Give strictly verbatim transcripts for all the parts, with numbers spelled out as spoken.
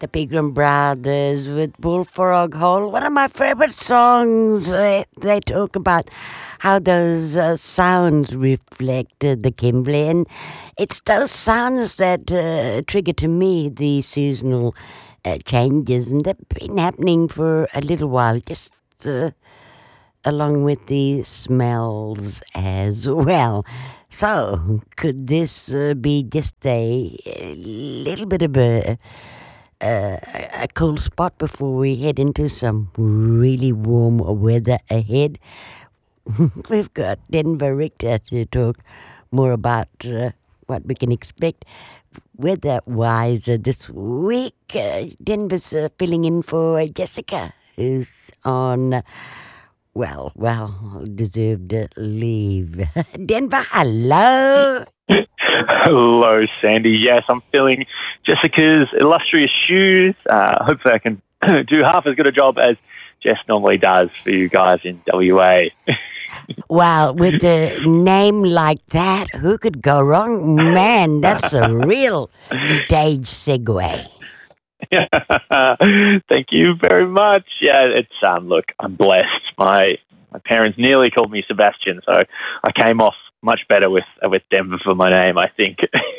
the Pegram Brothers with Bullfrog Hole. One of my favorite songs. Uh, they talk about how those uh, sounds reflected the Kimberley. And it's those sounds that uh, trigger to me the seasonal uh, changes. And they've been happening for a little while, just uh, along with the smells as well. So, could this uh, be just a, a little bit of a, a, a cool spot before we head into some really warm weather ahead? We've got Denver Richter to talk more about uh, what we can expect weather-wise uh, this week. Uh, Denver's uh, filling in for Jessica, who's on... Uh, Well, well, deserved leave. Denver, hello. Hello, Sandy. Yes, I'm filling Jessica's illustrious shoes. Uh, hopefully I can do half as good a job as Jess normally does for you guys in W A. Wow, with a name like that, who could go wrong? Man, that's a real stage segue. Thank you very much. Yeah, it's um. Look, I'm blessed. My my parents nearly called me Sebastian, so I came off much better with uh, with Denver for my name, I think.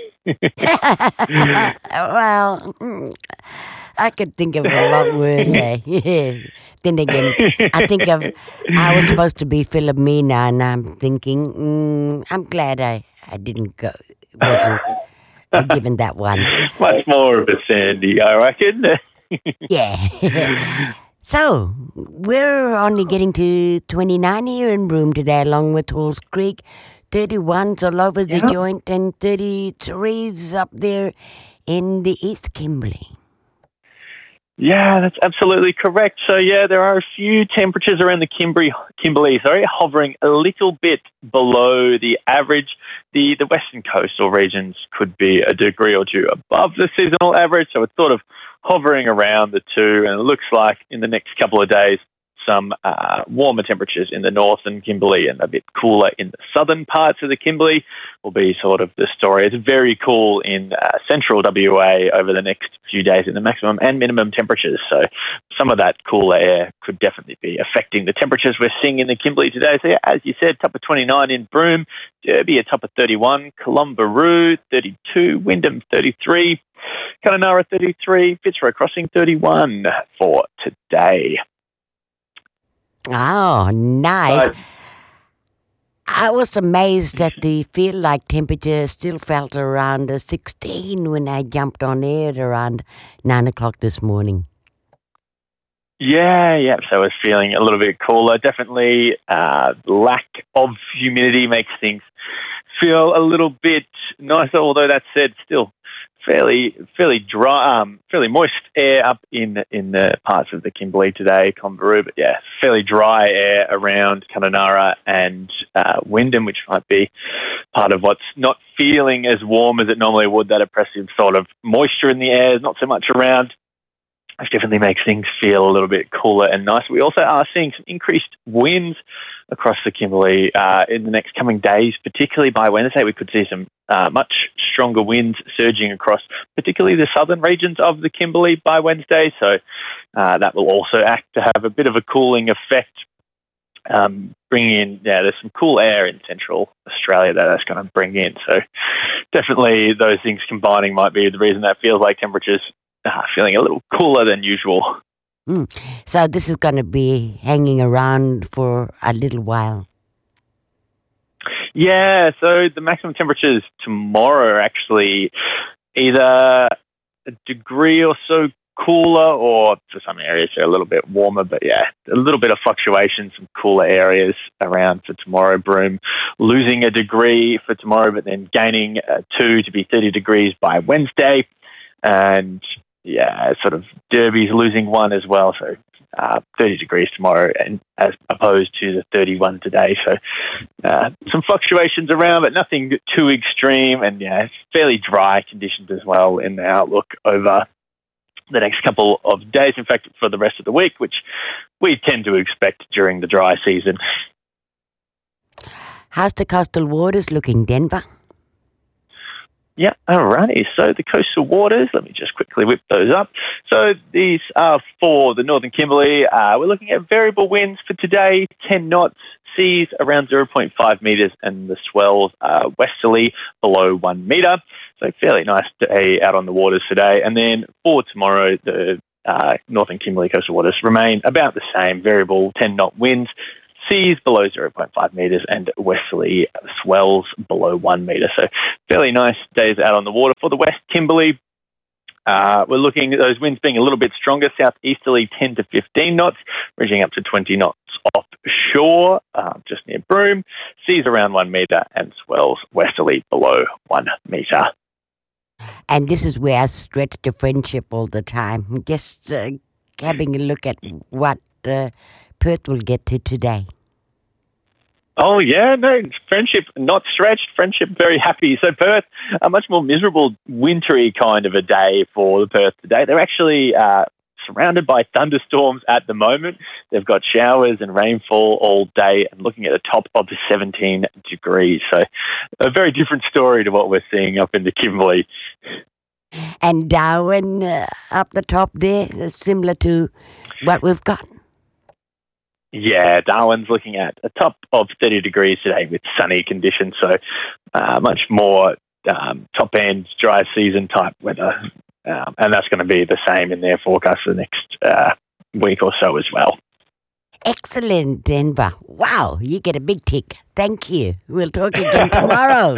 Well, I could think of a lot worse. Eh? Then again, I think of I was supposed to be Philomena, and I'm thinking mm, I'm glad I I didn't go. Wasn't given that one. Much more of a Sandy, I reckon. Yeah. So, we're only getting to twenty-nine here in Broome today, along with Halls Creek. thirty-one's all over the Yep. joint, and thirty-three's up there in the East Kimberley. Yeah, that's absolutely correct. So, yeah, there are a few temperatures around the Kimberley, Kimberley sorry, hovering a little bit below the average. The, the western coastal regions could be a degree or two above the seasonal average, so it's sort of hovering around the two, and it looks like in the next couple of days, some uh, warmer temperatures in the northern Kimberley and a bit cooler in the southern parts of the Kimberley will be sort of the story. It's very cool in uh, central W A over the next few days in the maximum and minimum temperatures. So some of that cooler air could definitely be affecting the temperatures we're seeing in the Kimberley today. So yeah, as you said, top of twenty-nine in Broome, Derby a top of thirty-one, Columbaroo thirty-two, Wyndham thirty-three, Kununurra thirty-three, Fitzroy Crossing thirty-one for today. Oh, nice. But, I was amazed that the feel-like temperature still felt around uh, sixteen when I jumped on air at around nine o'clock this morning. Yeah, yeah. So I was feeling a little bit cooler. Definitely uh, lack of humidity makes things feel a little bit nicer, although that said, still fairly fairly dry, um, fairly moist air up in in the parts of the Kimberley today, Convaroo, but yeah, fairly dry air around Kununurra and uh, Wyndham, which might be part of what's not feeling as warm as it normally would. That oppressive sort of moisture in the air is not so much around, which definitely makes things feel a little bit cooler and nicer. We also are seeing some increased winds across the Kimberley uh, in the next coming days, particularly by Wednesday. We could see some uh, much stronger winds surging across particularly the southern regions of the Kimberley by Wednesday. So uh, that will also act to have a bit of a cooling effect, um, bringing in, yeah, there's some cool air in central Australia that that's going to bring in. So definitely those things combining might be the reason that feels like temperatures uh, feeling a little cooler than usual. Mm. So this is going to be hanging around for a little while. Yeah, so the maximum temperatures tomorrow are actually either a degree or so cooler, or for some areas they're a little bit warmer, but yeah, a little bit of fluctuation, some cooler areas around for tomorrow. Broome losing a degree for tomorrow, but then gaining uh, two to be thirty degrees by Wednesday. And yeah, sort of Derby's losing one as well, so uh, thirty degrees tomorrow, and as opposed to the thirty-one today. So uh, some fluctuations around, but nothing too extreme, and yeah, it's fairly dry conditions as well in the outlook over the next couple of days. In fact, for the rest of the week, which we tend to expect during the dry season. How's the coastal waters looking, Denver? Yeah, alrighty. So the coastal waters, let me just quickly whip those up. So these are for the Northern Kimberley. Uh, we're looking at variable winds for today, ten knots, seas around zero point five metres, and the swells are westerly below one metre. So fairly nice day out on the waters today. And then for tomorrow, the uh, Northern Kimberley coastal waters remain about the same, variable ten knot winds, seas below zero point five metres, and westerly swells below one metre. So fairly nice days out on the water. For the West Kimberley, uh, we're looking at those winds being a little bit stronger, southeasterly ten to fifteen knots, reaching up to twenty knots offshore, uh, just near Broome, seas around one metre, and swells westerly below one metre. And this is where I stretch the friendship all the time. Just uh, having a look at what uh, Perth will get to today. Oh, yeah, no, friendship not stretched, friendship very happy. So Perth, a much more miserable, wintry kind of a day for the Perth today. They're actually uh, surrounded by thunderstorms at the moment. They've got showers and rainfall all day and looking at a top of seventeen degrees. So a very different story to what we're seeing up in the Kimberley. And Darwin uh, up the top there, uh, similar to what we've got. Yeah, Darwin's looking at a top of thirty degrees today with sunny conditions, so uh, much more um, top-end dry season type weather, um, and that's going to be the same in their forecast for the next uh, week or so as well. Excellent, Denver. Wow, you get a big tick. Thank you. We'll talk again tomorrow.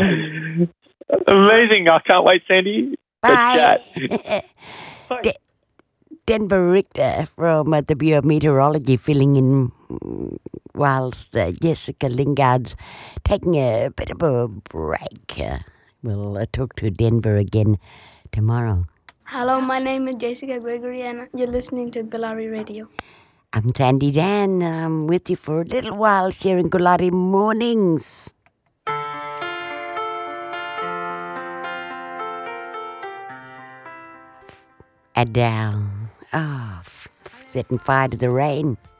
Amazing. I can't wait, Sandy. Bye. Bye. De- Denver Richter from uh, the Bureau of Meteorology filling in whilst uh, Jessica Lingard's taking a bit of a break. Uh, we'll uh, talk to Denver again tomorrow. Hello, my name is Jessica Gregory and you're listening to Galari Radio. I'm Sandy Dan. I'm with you for a little while sharing Galari mornings. Adele. Oh, setting fire to the rain.